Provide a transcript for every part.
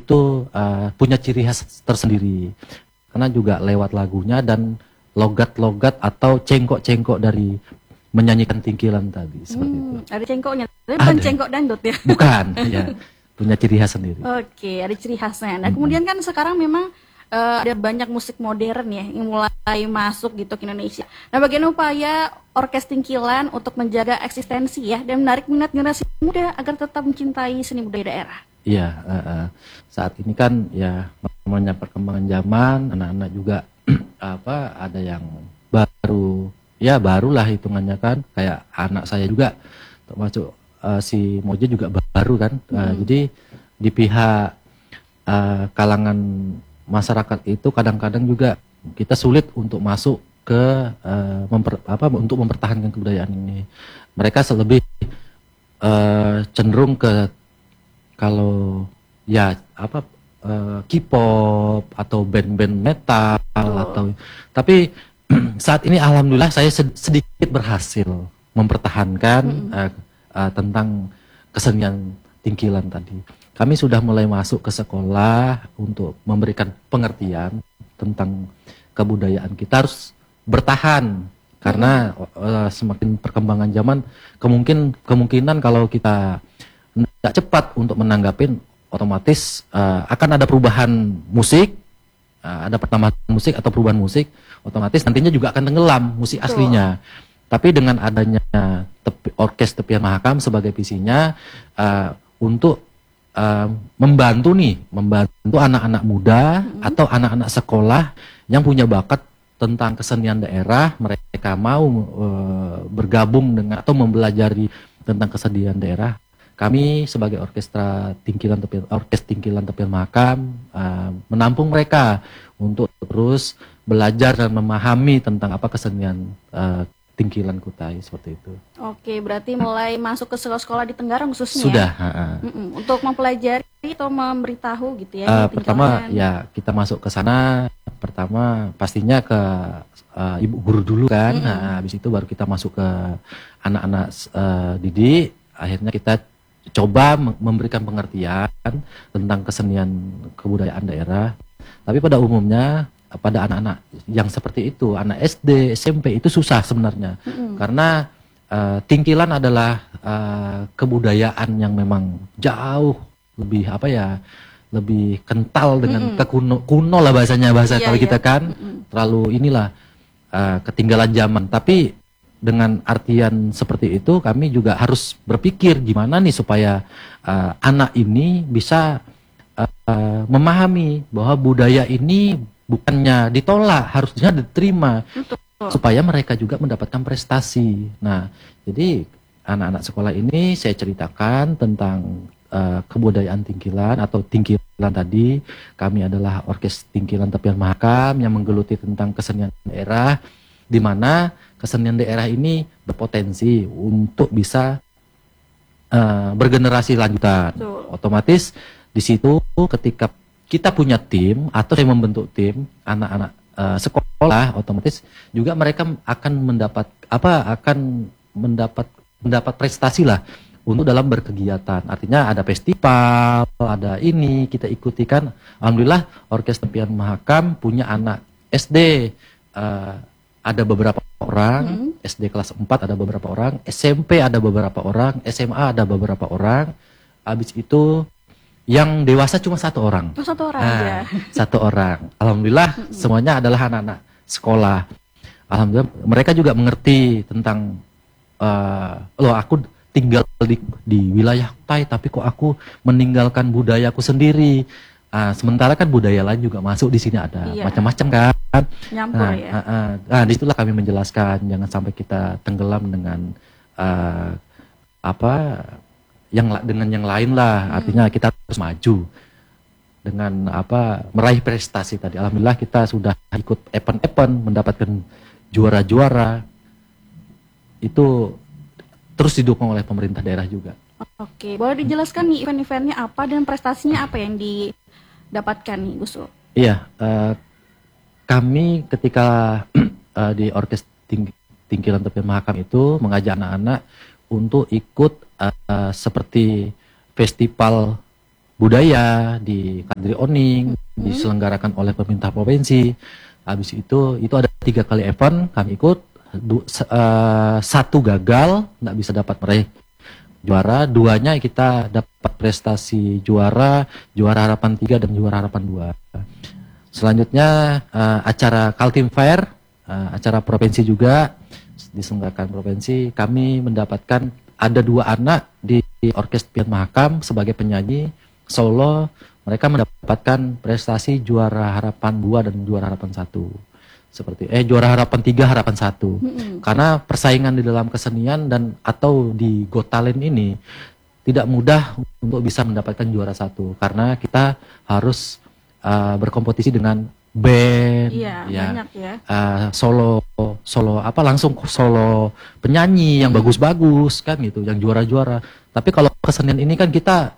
itu punya ciri khas tersendiri. Karena juga lewat lagunya dan logat-logat atau cengkok-cengkok dari menyanyikan tingkilan tadi seperti itu. Ada cengkoknya, tapi bukan cengkok dangdut ya? Bukan, ya, punya ciri khas sendiri. Oke, ada ciri khasnya. Nah, kemudian kan sekarang memang ada banyak musik modern ya yang mulai masuk gitu ke Indonesia. Nah, bagaimana upaya Orkes Tingkilan untuk menjaga eksistensi ya dan menarik minat generasi muda agar tetap mencintai seni budaya daerah? Iya, saat ini kan ya namanya perkembangan zaman, anak-anak juga ada yang barulah hitungannya kan, kayak anak saya juga termasuk si Moje juga baru kan. Jadi di pihak kalangan masyarakat itu kadang-kadang juga kita sulit untuk masuk ke untuk mempertahankan kebudayaan ini. Mereka lebih cenderung ke kalau ya K-pop atau band-band metal tapi saat ini alhamdulillah saya sedikit berhasil mempertahankan tentang kesenian tingkilan tadi. Kami sudah mulai masuk ke sekolah untuk memberikan pengertian tentang kebudayaan kita harus bertahan karena semakin perkembangan zaman kemungkinan kalau kita tidak cepat untuk menanggapin otomatis akan ada perubahan musik, ada pertambahan musik atau perubahan musik, otomatis nantinya juga akan tenggelam musik aslinya. Tapi dengan adanya Orkes Tepian Mahakam sebagai visinya untuk membantu anak-anak muda atau anak-anak sekolah yang punya bakat tentang kesenian daerah, mereka mau bergabung dengan atau mempelajari tentang kesenian daerah. Kami sebagai Orkes Tingkilan Tepian Mahakam menampung mereka untuk terus belajar dan memahami tentang apa kesenian Tingkilan Kutai seperti itu. Oke, berarti mulai masuk ke sekolah-sekolah di Tenggarong khususnya. Sudah. Untuk mempelajari atau memberitahu gitu ya. Pertama ya kita masuk ke sana. Pertama pastinya ke ibu guru dulu kan. Habis itu baru kita masuk ke anak-anak didik. Akhirnya kita coba memberikan pengertian tentang kesenian kebudayaan daerah. Tapi pada umumnya pada anak-anak yang seperti itu, anak SD, SMP itu susah sebenarnya. Karena tingkilan adalah kebudayaan yang memang jauh lebih lebih kental dengan kuno lah bahasa kalau kita kan terlalu ketinggalan zaman. Tapi dengan artian seperti itu kami juga harus berpikir gimana nih supaya anak ini bisa memahami bahwa budaya ini bukannya ditolak, harusnya diterima. Supaya mereka juga mendapatkan prestasi. Nah, jadi anak-anak sekolah ini saya ceritakan tentang kebudayaan tingkilan atau tingkilan tadi. Kami adalah Orkes Tingkilan Tepian Mahakam yang menggeluti tentang kesenian daerah, di mana kesenian daerah ini berpotensi untuk bisa bergenerasi lanjutan. Otomatis di situ ketika kita punya tim atau saya membentuk tim anak-anak sekolah, otomatis juga mereka akan mendapat prestasi lah untuk dalam berkegiatan. Artinya ada festival, ada ini kita ikuti kan. Alhamdulillah Orkes Tepian Mahakam punya anak SD ada beberapa orang, SD kelas 4 ada beberapa orang, SMP ada beberapa orang, SMA ada beberapa orang. Habis itu yang dewasa cuma 1 orang. Satu orang aja. 1 orang. Alhamdulillah semuanya adalah anak-anak sekolah. Alhamdulillah mereka juga mengerti tentang aku tinggal di wilayah Kutai tapi kok aku meninggalkan budayaku sendiri. Sementara kan budaya lain juga masuk di sini ada macam-macam kan. Nyampur ya. Disitulah kami menjelaskan jangan sampai kita tenggelam dengan dengan yang lain lah. Artinya kita harus maju dengan meraih prestasi tadi. Alhamdulillah kita sudah ikut event-event mendapatkan juara-juara. Itu terus didukung oleh pemerintah daerah juga. Oke, boleh dijelaskan nih event-eventnya apa dan prestasinya apa yang didapatkan nih Gus Ul? Iya, kami ketika di Orkes Tingkilan Tepian Mahakam itu mengajak anak-anak untuk ikut seperti festival budaya di Kadri Oning, diselenggarakan oleh pemerintah provinsi. Habis itu ada 3 kali event kami ikut, satu gagal, nggak bisa dapat meraih juara, 2-nya kita dapat prestasi juara harapan 3 dan juara harapan 2. Selanjutnya acara Kaltim Fair, acara provinsi juga diselenggarakan provinsi, kami mendapatkan ada 2 anak di Orkes Pian Mahakam sebagai penyanyi solo, mereka mendapatkan prestasi juara harapan 2 dan juara harapan 1. Seperti juara harapan 3 harapan 1. Karena persaingan di dalam kesenian dan atau di Got Talent ini tidak mudah untuk bisa mendapatkan juara 1 karena kita harus berkompetisi dengan band, banyak ya. Solo langsung solo penyanyi yang bagus-bagus kan gitu, yang juara-juara. Tapi kalau kesenian ini kan kita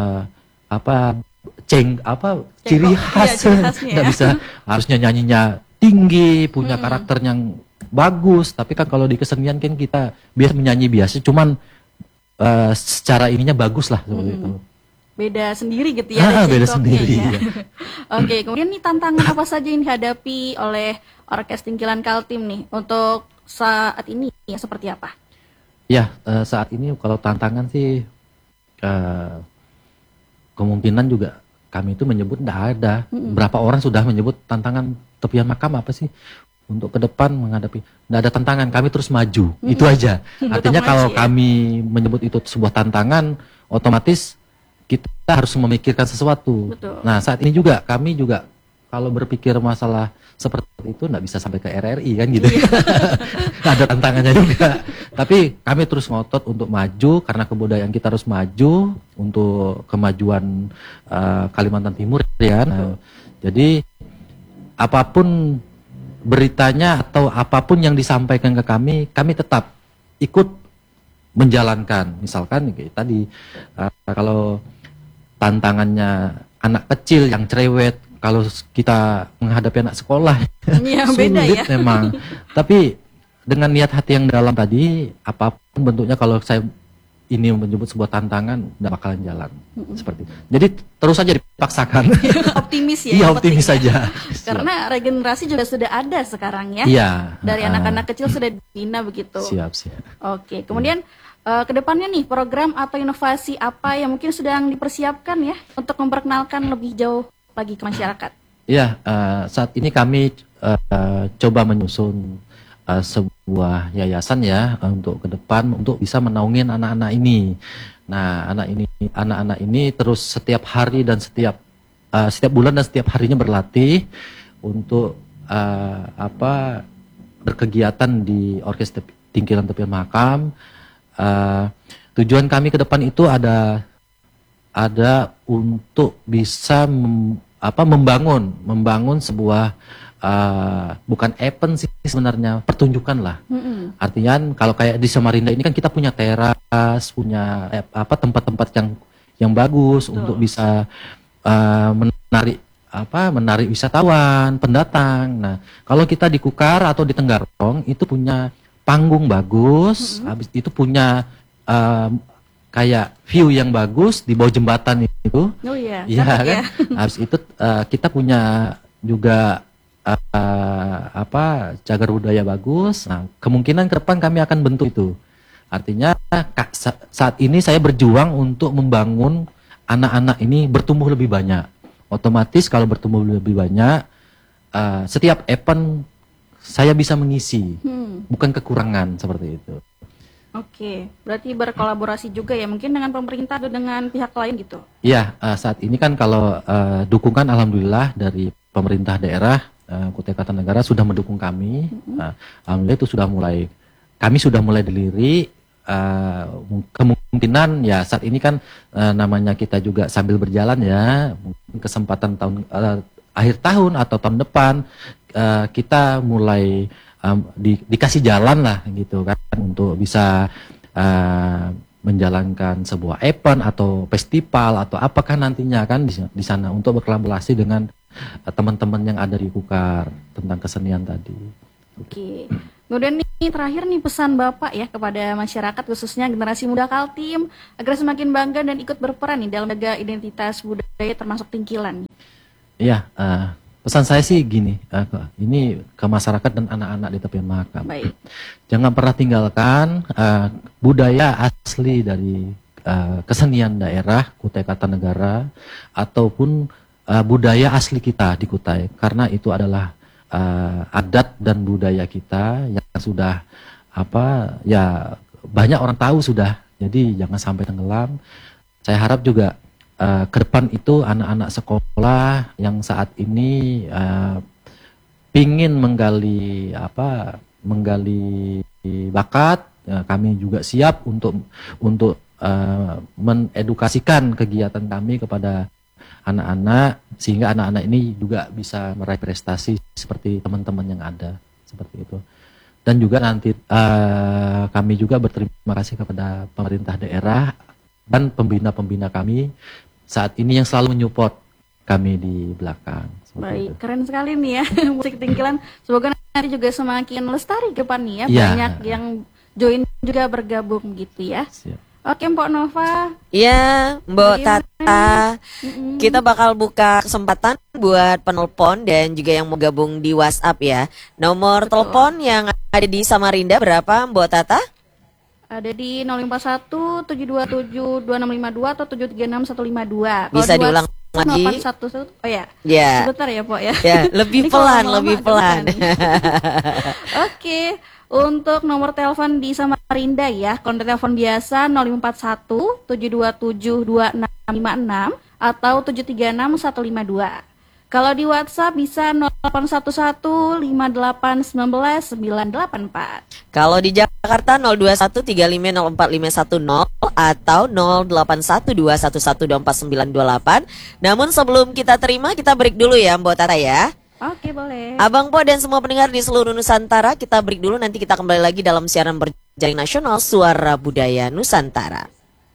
ciri khas, nggak bisa, harusnya nyanyinya tinggi, punya karakter yang bagus. Tapi kan kalau di kesenian kan kita biasa menyanyi biasa, cuman secara ininya bagus lah seperti itu. Beda sendiri gitu ya. Beda sendiri. Ya. Oke, kemudian nih tantangan apa saja yang dihadapi oleh Orkes Tingkilan Kaltim nih untuk saat ini ya, seperti apa? Ya, saat ini kalau tantangan sih kemungkinan juga kami itu menyebut tidak ada. Berapa orang sudah menyebut tantangan Tepian Makam apa sih? Untuk ke depan menghadapi, tidak ada tantangan, kami terus maju. Itu aja. Artinya kalau kami menyebut itu sebuah tantangan, otomatis kita harus memikirkan sesuatu. Betul. Nah, saat ini juga kami juga kalau berpikir masalah seperti itu nggak bisa sampai ke RRI kan gitu. Ada tantangannya juga. Tapi kami terus ngotot untuk maju karena kebudayaan kita harus maju untuk kemajuan Kalimantan Timur ya. Nah, jadi apapun beritanya atau apapun yang disampaikan ke kami tetap ikut menjalankan. Misalkan kayak tadi kalau tantangannya anak kecil yang cerewet, kalau kita menghadapi anak sekolah sulit beda ya memang. Tapi dengan niat hati yang dalam tadi, apapun bentuknya, kalau saya ini menyebut sebuah tantangan, tidak bakalan jalan seperti itu. Jadi terus saja dipaksakan. Optimis ya. Iya, optimis saja. Karena regenerasi juga sudah ada sekarang ya. Iya. Dari anak-anak kecil sudah dibina begitu. Siap. Oke, kemudian kedepannya nih program atau inovasi apa yang mungkin sedang dipersiapkan ya untuk memperkenalkan lebih jauh lagi ke masyarakat? Iya, saat ini kami coba menyusun sebuah yayasan ya untuk ke depan untuk bisa menaungin anak-anak ini. Nah, anak-anak ini terus setiap hari dan setiap bulan dan setiap harinya berlatih untuk berkegiatan di Orkes Tingkilan Tepian Mahakam. Tujuan kami ke depan itu ada untuk bisa membangun sebuah bukan event sih sebenarnya, pertunjukan lah. Artinya kalau kayak di Samarinda ini kan kita punya teras, punya tempat-tempat yang bagus. Betul. Untuk bisa menarik wisatawan, pendatang. Nah, kalau kita di Kukar atau di Tenggarong itu punya panggung bagus, habis itu punya kayak view yang bagus di bawah jembatan itu. Oh iya. Iya kan? Ya. Habis itu kita punya juga cagar budaya bagus. Nah, kemungkinan ke depan kami akan bentuk itu. Artinya saat ini saya berjuang untuk membangun anak-anak ini bertumbuh lebih banyak. Otomatis kalau bertumbuh lebih banyak, setiap event saya bisa mengisi, bukan kekurangan seperti itu. Oke, berarti berkolaborasi juga ya, mungkin dengan pemerintah atau dengan pihak lain gitu? Iya, saat ini kan kalau dukungan alhamdulillah dari pemerintah daerah, Kutai Kartanegara sudah mendukung kami. Alhamdulillah itu kami sudah mulai dilirik. Kemungkinan ya saat ini kan namanya kita juga sambil berjalan ya, mungkin kesempatan akhir tahun atau tahun depan kita mulai dikasih jalan lah gitu kan untuk bisa menjalankan sebuah event atau festival atau apakah nantinya kan di sana untuk berkolaborasi dengan teman-teman yang ada di Kukar tentang kesenian tadi. Oke. Kemudian nih terakhir nih pesan Bapak ya kepada masyarakat khususnya generasi muda Kaltim agar semakin bangga dan ikut berperan nih dalam menjaga identitas budaya termasuk Tingkilan. Iya, pesan saya sih gini, ini ke masyarakat dan anak-anak di tepian Mahakam. Baik. Jangan pernah tinggalkan budaya asli dari kesenian daerah Kutai Kartanegara ataupun budaya asli kita di Kutai, karena itu adalah adat dan budaya kita yang sudah banyak orang tahu sudah. Jadi jangan sampai tenggelam. Saya harap juga ke depan itu anak-anak sekolah yang saat ini pingin menggali bakat, kami juga siap untuk mengedukasikan kegiatan kami kepada anak-anak sehingga anak-anak ini juga bisa meraih prestasi seperti teman-teman yang ada, seperti itu. Dan juga nanti kami juga berterima kasih kepada pemerintah daerah dan pembina-pembina kami saat ini yang selalu menyupport kami di belakang. Baik, keren sekali nih ya musik Tingkilan. Semoga nanti juga semakin lestari ke depan nih ya, Ya. banyak yang join juga bergabung gitu ya. Siap. Oke, Mbok Nova. Ya, Mbok Tata, kita bakal buka kesempatan buat penelpon dan juga yang mau gabung di WhatsApp ya. Nomor telepon yang ada di Samarinda berapa, Mbok Tata? Ada di 051 727 2652 atau 736 152. Bisa diulang lagi. 811. Oh ya. Ya. Sebentar ya, Pok ya. Ya, lebih Ini kalau pelan, lama-lama lebih agak pelan. Oke, untuk nomor telepon di Samarinda ya, kontak telepon biasa 051 727 2656 atau 736 152. Kalau di WhatsApp bisa 0811 58 19 984. Kalau di Jakarta 021 35 04 510 atau 081 211 24928. Namun sebelum kita terima, kita break dulu ya Mbok Tata ya. Oke, boleh. Abang Po dan semua pendengar di seluruh Nusantara, kita break dulu, nanti kita kembali lagi dalam siaran berjaring nasional Suara Budaya Nusantara.